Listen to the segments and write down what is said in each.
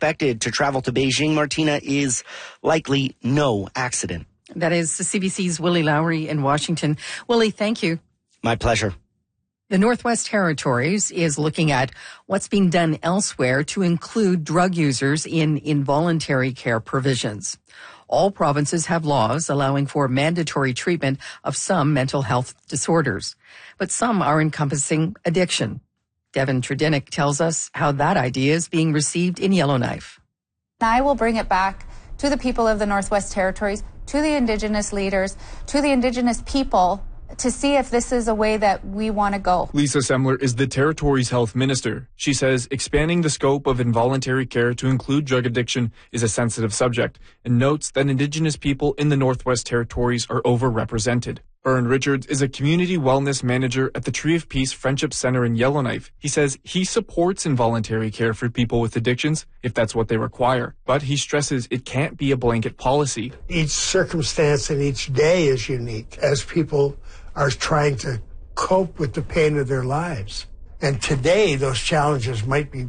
expected to travel to Beijing, Martina, is likely no accident. That is the CBC's Willie Lowry in Washington. Willie, thank you. My pleasure. The Northwest Territories is looking at what's being done elsewhere to include drug users in involuntary care provisions. All provinces have laws allowing for mandatory treatment of some mental health disorders, but some are encompassing addiction. Devin Tredinnick tells us how that idea is being received in Yellowknife. I will bring it back to the people of the Northwest Territories, to the Indigenous leaders, to the Indigenous people, to see if this is a way that we want to go. Lisa Semler is the Territory's health minister. She says expanding the scope of involuntary care to include drug addiction is a sensitive subject and notes that Indigenous people in the Northwest Territories are overrepresented. Aaron Richards is a community wellness manager at the Tree of Peace Friendship Center in Yellowknife. He says he supports involuntary care for people with addictions if that's what they require, but he stresses it can't be a blanket policy. Each circumstance and each day is unique as people are trying to cope with the pain of their lives. And today, those challenges might be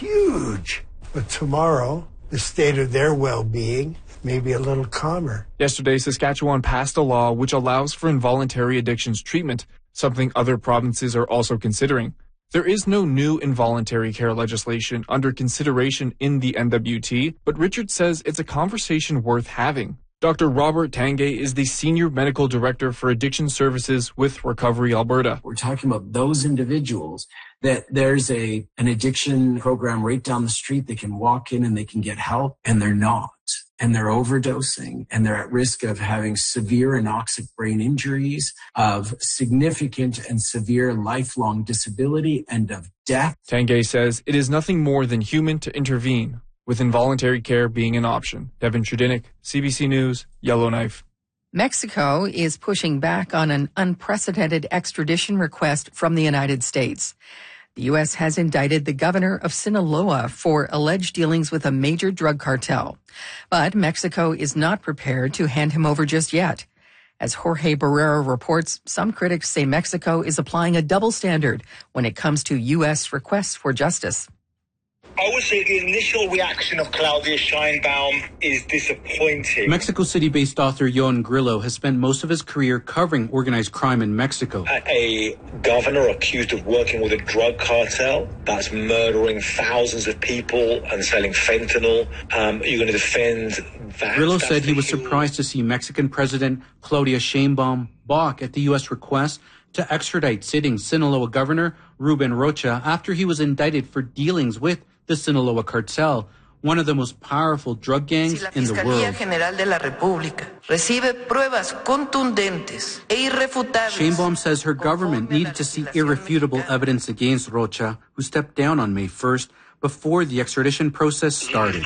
huge, but tomorrow, the state of their well-being may be a little calmer. Yesterday, Saskatchewan passed a law which allows for involuntary addictions treatment, something other provinces are also considering. There is no new involuntary care legislation under consideration in the NWT, but Richard says it's a conversation worth having. Dr. Robert Tangay is the Senior Medical Director for Addiction Services with Recovery Alberta. We're talking about those individuals that there's an addiction program right down the street. They can walk in and they can get help, and they're not. And they're overdosing, and they're at risk of having severe anoxic brain injuries, of significant and severe lifelong disability, and of death. Tangay says it is nothing more than human to intervene, with involuntary care being an option. Devin Tredinnick, CBC News, Yellowknife. Mexico is pushing back on an unprecedented extradition request from the United States. The U.S. has indicted the governor of Sinaloa for alleged dealings with a major drug cartel. But Mexico is not prepared to hand him over just yet. As Jorge Barrera reports, some critics say Mexico is applying a double standard when it comes to U.S. requests for justice. I would say the initial reaction of Claudia Sheinbaum is disappointing. Mexico City-based author Yoan Grillo has spent most of his career covering organized crime in Mexico. A governor accused of working with a drug cartel that's murdering thousands of people and selling fentanyl. You're going to defend that? Grillo said he was surprised to see Mexican President Claudia Sheinbaum balk at the U.S. request to extradite sitting Sinaloa Governor Ruben Rocha after he was indicted for dealings with the Sinaloa cartel, one of the most powerful drug gangs in the world. Sheinbaum says her government needed to see irrefutable evidence against Rocha, who stepped down on May 1st before the extradition process started.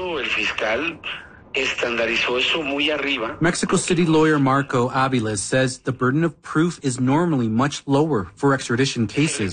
Mexico City lawyer Marco Aviles says the burden of proof is normally much lower for extradition cases.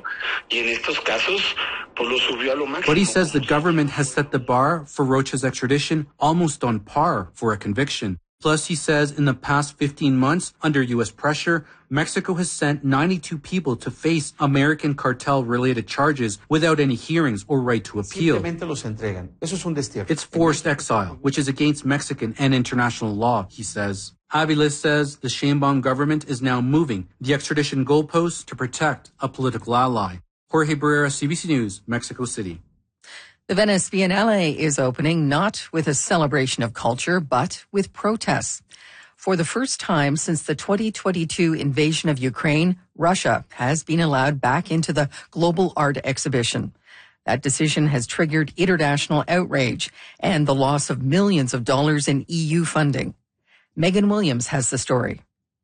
But he says the government has set the bar for Rocha's extradition almost on par for a conviction. Plus, he says in the past 15 months, under U.S. pressure, Mexico has sent 92 people to face American cartel-related charges without any hearings or right to appeal. It's forced exile, which is against Mexican and international law, he says. Aviles says the Sheinbaum government is now moving the extradition goalposts to protect a political ally. Jorge Barrera, CBC News, Mexico City. The Venice Biennale is opening not with a celebration of culture, but with protests. For the first time since the 2022 invasion of Ukraine, Russia has been allowed back into the global art exhibition. That decision has triggered international outrage and the loss of millions of dollars in EU funding. Megan Williams has the story.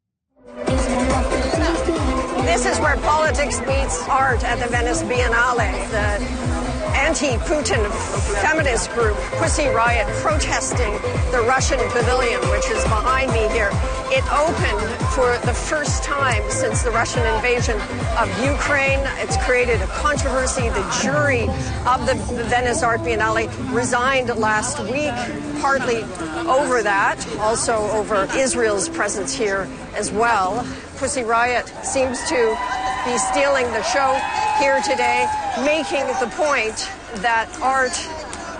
This is where politics meets art at the Venice Biennale. The anti-Putin feminist group Pussy Riot protesting the Russian pavilion, which is behind me here. It opened for the first time since the Russian invasion of Ukraine. It's created a controversy. The jury of the Venice Art Biennale resigned last week, partly over that, also over Israel's presence here as well. Pussy Riot seems to be stealing the show here today, making the point that art